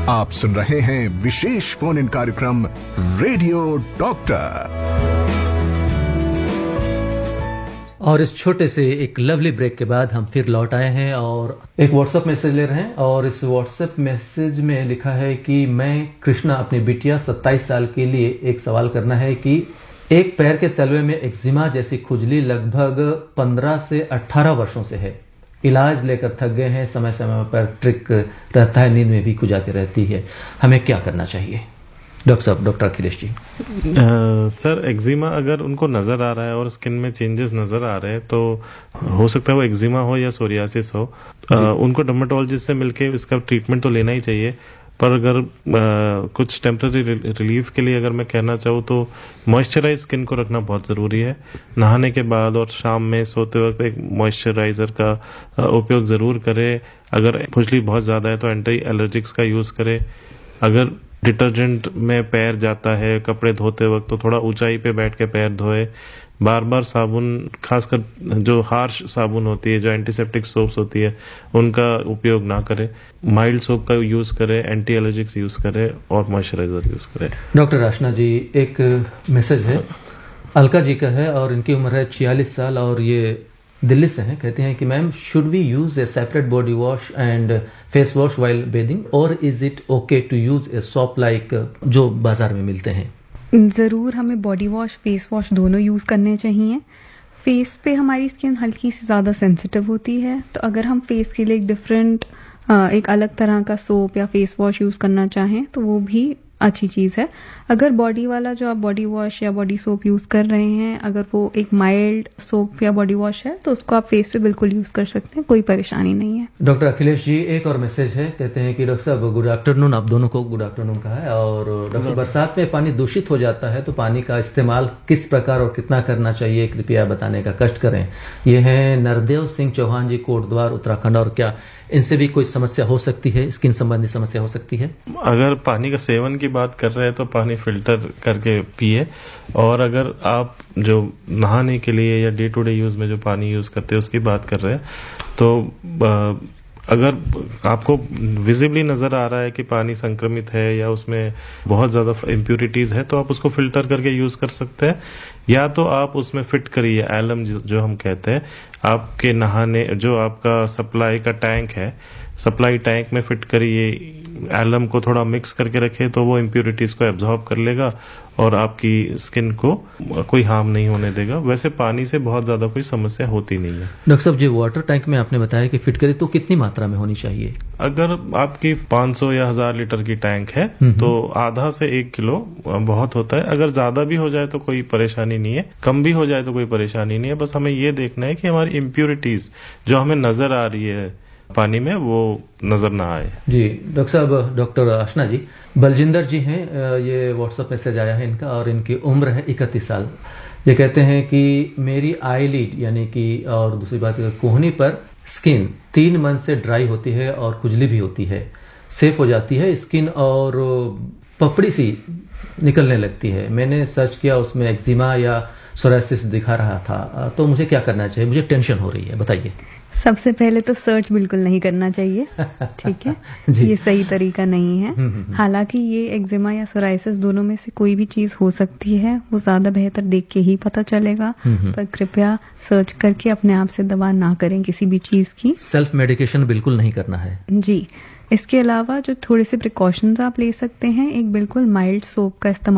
आप सुन रहे हैं विशेष फोन इन कार्यक्रम रेडियो डॉक्टर। और इस छोटे से एक लवली ब्रेक के बाद हम फिर लौट आए हैं और एक व्हाट्सएप मैसेज ले रहे हैं। और इस व्हाट्सएप मैसेज में लिखा है कि मैं कृष्णा अपनी बिटिया 27 साल के लिए एक सवाल करना है कि एक पैर के तलवे में एक्जिमा जैसी खुजली लगभग 15 से 18 वर्षों से है। इलाज लेकर थक गए हैं, समय समय पर ट्रिक रहता है, नींद में भी खुजाती रहती है, हमें क्या करना चाहिए? डॉक्टर साहब, doctor Akhilesh ji. Sir, eczema अगर उनको नजर आ रहा है और स्किन में चेंजेस नजर आ रहे हैं तो हो सकता है वो एक्जिमा हो या सोरियासिस हो। उनको डर्मेटोलॉजिस्ट से मिलके इसका ट्रीटमेंट तो लेना ही चाहिए। पर अगर कुछ टेम्पररी रिलीफ के लिए अगर मैं कहना चाहूँ तो मॉइस्चराइज स्किन को रखना बहुत ज़रूरी है। नहाने के बाद और शाम में सोते वक्त एक मॉइस्चराइजर का उपयोग ज़रूर करें। अगर खुजली बहुत ज़्यादा है तो एंटी एलर्जिक्स का यूज़ करें। अगर डिटर्जेंट में पैर जाता है कपड़े धोते वक्त तो थोड़ा ऊंचाई पे बैठ के पैर धोए। बार बार साबुन, खासकर जो हार्श साबुन होती है, जो एंटीसेप्टिक सोप्स होती है, उनका उपयोग ना करें। माइल्ड सोप का यूज करें, एंटी एलर्जिक्स यूज करें और मॉइस्चराइजर यूज करें। डॉक्टर राशना जी, एक मैसेज है, अलका जी का है और इनकी उम्र है 46 साल और ये दिल्ली से हैं। कहते हैं कि ma'am, should we use A separate body wash and face wash while bathing और is it okay to use a soap like जो बाजार में मिलते हैं? ज़रूर हमें बॉडी वॉश, फेस वॉश दोनों यूज़ करने चाहिए। फेस पे हमारी स्किन हल्की सी ज़्यादा सेंसिटिव होती है, तो अगर हम फेस के लिए एक अलग तरह का सोप या फेस वॉश यूज़ करना चाहें तो वो भी अच्छी चीज़ है। अगर बॉडी वाला जो आप बॉडी वॉश या बॉडी सोप यूज़ कर रहे हैं, अगर वो एक माइल्ड सोप या बॉडी वॉश है तो उसको आप फेस पे बिल्कुल यूज़ कर सकते हैं, कोई परेशानी नहीं है। डॉक्टर अखिलेश जी, एक और मैसेज है। कहते हैं कि डॉक्टर साहब गुड आफ्टरनून, आप दोनों को गुड आफ्टरनून कहा है। और डॉक्टर, बरसात में पानी दूषित हो जाता है तो पानी का इस्तेमाल किस प्रकार और कितना करना चाहिए, कृपया बताने का कष्ट करें। ये है नरदेव सिंह चौहान जी, कोटद्वार, उत्तराखंड। और क्या इनसे भी कोई समस्या हो सकती है, स्किन संबंधी समस्या हो सकती है? अगर पानी का सेवन की बात कर रहे हैं तो पानी फिल्टर करके पिए। और अगर आप जो नहाने के लिए या डे टू डे यूज में जो पानी यूज करते हैं उसकी बात कर रहे हैं तो अगर आपको विजिबली नजर आ रहा है कि पानी संक्रमित है या उसमें बहुत ज्यादा इम्प्यूरिटीज है तो आप उसको फिल्टर करके यूज कर सकते हैं। या तो आप उसमें फिट करिए एलम, जो हम कहते हैं, आपके नहाने जो आपका सप्लाई का टैंक है, सप्लाई टैंक में फिट करिए एलम को, थोड़ा मिक्स करके रखे तो वो इम्प्यूरिटीज को एब्जॉर्ब कर लेगा और आपकी स्किन को कोई हार्म नहीं होने देगा। वैसे पानी से बहुत ज्यादा कोई समस्या होती नहीं है। डॉक्टर साहब जी, वाटर टैंक में आपने बताया कि फिट करे तो कितनी मात्रा में होनी चाहिए? अगर आपकी 500 या 1000 लीटर की टैंक है तो आधा से 1 किलो बहुत होता है। अगर ज्यादा भी हो जाए तो कोई परेशानी नहीं है, कम भी हो जाए तो कोई परेशानी नहीं है। बस हमें ये देखना है कि हमारी इम्प्यूरिटीज जो हमें नजर आ रही है पानी में वो नजर ना आए। जी डॉक्टर साहब, डॉक्टर आशना जी, बलजिंदर जी हैं, ये व्हाट्सएप मैसेज आया है इनका और इनकी उम्र है 31 साल। ये कहते हैं कि मेरी आईलिड यानी कि और दूसरी बात कोहनी पर स्किन 3 मंथ से ड्राई होती है और खुजली भी होती है, सेफ हो जाती है स्किन और पपड़ी सी निकलने लगती है। मैंने सर्च किया, उसमें एक्जिमा या सोरायसिस दिखा रहा था, तो मुझे क्या करना चाहिए? मुझे टेंशन हो रही है, बताइए। सबसे पहले तो सर्च बिल्कुल नहीं करना चाहिए, ठीक है? ये सही तरीका नहीं है। हालांकि ये एक्जिमा या सोरायसिस दोनों में से कोई भी चीज हो सकती है, वो ज्यादा बेहतर देख के ही पता चलेगा। पर कृपया सर्च करके अपने आप से दवा ना करें किसी भी चीज की। सेल्फ मेडिकेशन बिल्कुल नहीं करना है जी। इसके अलावा जो थोड़े से प्रिकॉशंस आप ले सकते हैं, एक बिल्कुल माइल्ड सोप का इस्तेमाल